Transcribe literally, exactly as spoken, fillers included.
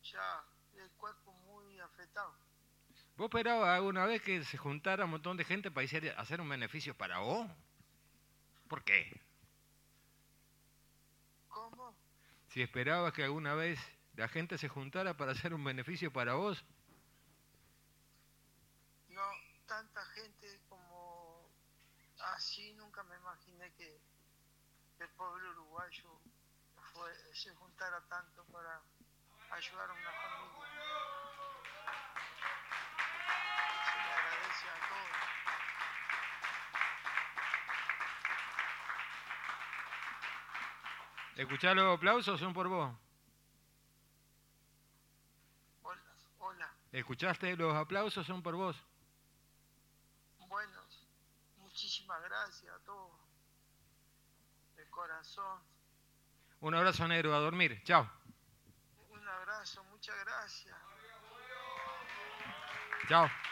ya el cuerpo muy afectado. ¿Vos esperabas alguna vez que se juntara un montón de gente para hacer, hacer un beneficio para vos? ¿Por qué? ¿Cómo? Si esperabas que alguna vez la gente se juntara para hacer un beneficio para vos. No, tanta gente como así nunca me imaginé que el pueblo uruguayo fue, se juntara tanto para ayudar a una familia. Se le agradece a todos. ¿Escuchás los aplausos? Son por vos. Hola, hola. ¿Escuchaste los aplausos? Son por vos. Bueno, muchísimas gracias a todos. De corazón. Un abrazo negro, a dormir. Chao. Un abrazo, muchas gracias. Chao.